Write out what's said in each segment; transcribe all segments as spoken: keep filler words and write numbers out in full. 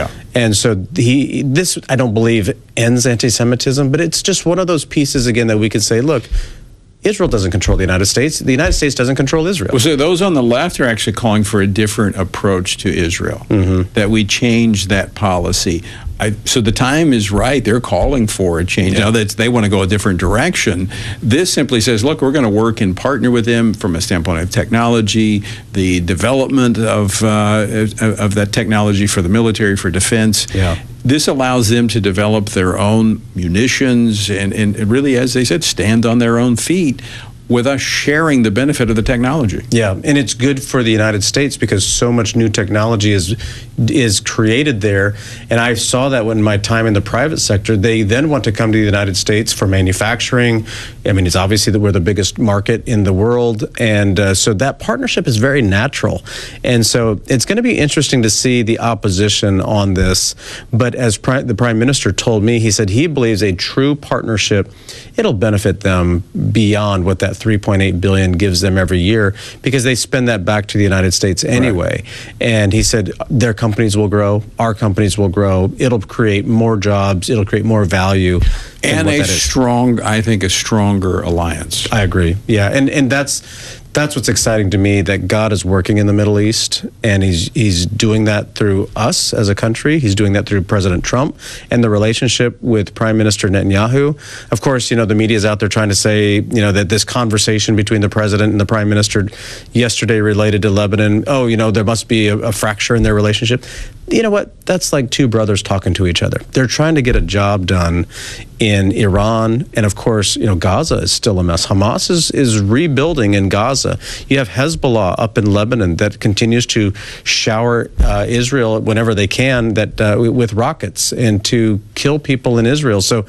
Yeah. And so he, this, I don't believe, ends anti-Semitism, but it's just one of those pieces, again, that we could say, look, Israel doesn't control the United States. The United States doesn't control Israel. Well, so those on the left are actually calling for a different approach to Israel, mm-hmm. that we change that policy. I, so the time is right. They're calling for a change. Yeah. Now that they want to go a different direction. This simply says, look, we're going to work and partner with them from a standpoint of technology, the development of uh, of that technology for the military, for defense. Yeah. This allows them to develop their own munitions and, and really, as they said, stand on their own feet, with us sharing the benefit of the technology. Yeah, and it's good for the United States because so much new technology is is created there. And I saw that in my time in the private sector. They then want to come to the United States for manufacturing. I mean, it's obviously that we're the biggest market in the world. And uh, so that partnership is very natural. And so it's going to be interesting to see the opposition on this. But as pri- the Prime Minister told me, he said he believes a true partnership, it'll benefit them beyond what that three point eight billion dollars gives them every year, because they spend that back to the United States anyway. Right. And he said their companies will grow, our companies will grow, it'll create more jobs, it'll create more value. And a strong, I think, a stronger alliance. I agree. Yeah, and and that's that's what's exciting to me, that God is working in the Middle East, and he's he's doing that through us as a country. He's doing that through President Trump and the relationship with Prime Minister Netanyahu. Of course, you know, the media is out there trying to say, you know, that this conversation between the president and the prime minister yesterday related to Lebanon, oh, you know, there must be a, a fracture in their relationship. You know what? That's like two brothers talking to each other. They're trying to get a job done in Iran. And of course, you know, Gaza is still a mess. Hamas is, is rebuilding in Gaza. You have Hezbollah up in Lebanon that continues to shower uh, Israel whenever they can that uh, with rockets and to kill people in Israel. So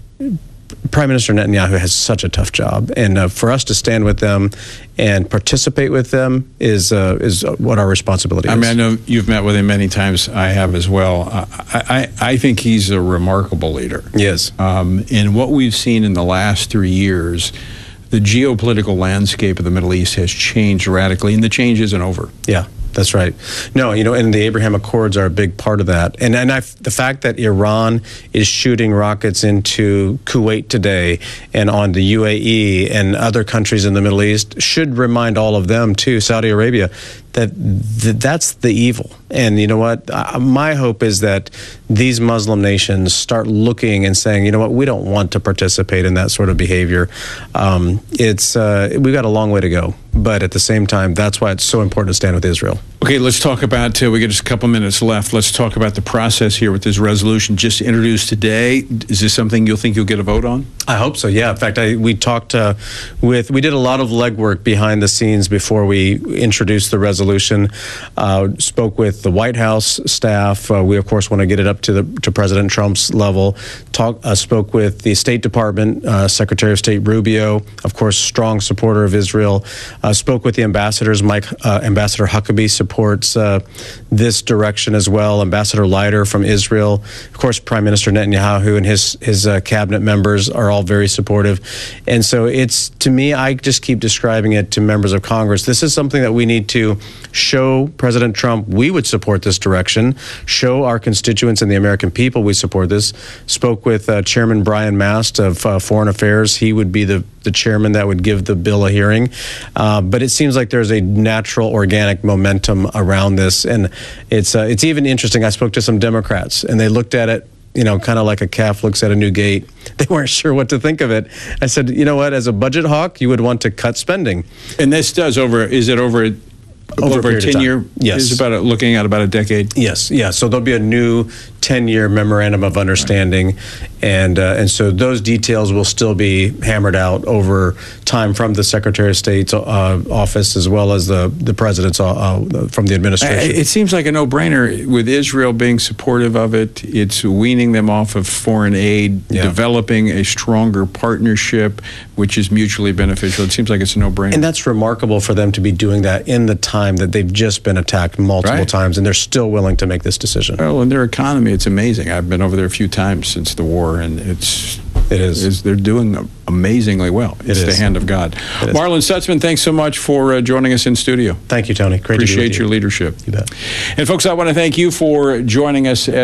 Prime Minister Netanyahu has such a tough job, and uh, for us to stand with them and participate with them is uh, is what our responsibility is. I mean, I know you've met with him many times. I have as well. I I, I think he's a remarkable leader. Yes. Um, and what we've seen in the last three years, the geopolitical landscape of the Middle East has changed radically, and the change isn't over. Yeah. That's right. No, you know, and the Abraham Accords are a big part of that. And and I, the fact that Iran is shooting rockets into Kuwait today and on the U A E and other countries in the Middle East should remind all of them, too, Saudi Arabia, that th- that's the evil. And you know what? Uh, my hope is that these Muslim nations start looking and saying, you know what, we don't want to participate in that sort of behavior. Um, it's uh, we've got a long way to go. But at the same time, that's why it's so important to stand with Israel. Okay, let's talk about, uh, we got just a couple minutes left. Let's talk about the process here with this resolution just introduced today. Is this something you'll think you'll get a vote on? I hope so, yeah. In fact, I, we talked uh, with, we did a lot of legwork behind the scenes before we introduced the resolution. Uh, spoke with the White House staff. Uh, we, of course, want to get it up to the to President Trump's level. Talk, uh, spoke with the State Department, uh, Secretary of State Rubio, of course, strong supporter of Israel. Uh, spoke with the ambassadors. Mike, uh, Ambassador Huckabee supports uh, this direction as well. Ambassador Leiter from Israel. Of course, Prime Minister Netanyahu and his, his uh, cabinet members are all very supportive. And so it's, to me, I just keep describing it to members of Congress. This is something that we need to show President Trump we would support this direction, show our constituents and the American people we support this. Spoke with uh, Chairman Brian Mast of uh, Foreign Affairs. He would be the, the chairman that would give the bill a hearing. Uh, but it seems like there's a natural, organic momentum around this. And it's, uh, it's even interesting. I spoke to some Democrats, and they looked at it, you know, kind of like a calf looks at a new gate. They weren't sure what to think of it. I said, you know what, as a budget hawk, you would want to cut spending. And this does over, is it over Over, over a ten-year, yes. Is about a, looking at about a decade? Yes, yeah. So there'll be a new ten-year memorandum of understanding, and uh, and so those details will still be hammered out over time from the Secretary of State's uh, office as well as the the president's uh, from the administration. It seems like a no-brainer with Israel being supportive of it. It's weaning them off of foreign aid, yeah. developing a stronger partnership, which is mutually beneficial. It seems like it's a no-brainer. And that's remarkable for them to be doing that in the time that they've just been attacked multiple right. times, and they're still willing to make this decision. Well, and their economy, it's amazing. I've been over there a few times since the war, and it's it is. It's, they're doing amazingly well. It's it the hand of God. Marlin Stutzman, thanks so much for uh, joining us in studio. Thank you, Tony. Great Appreciate to be with you. your leadership. You bet. And folks, I want to thank you for joining us.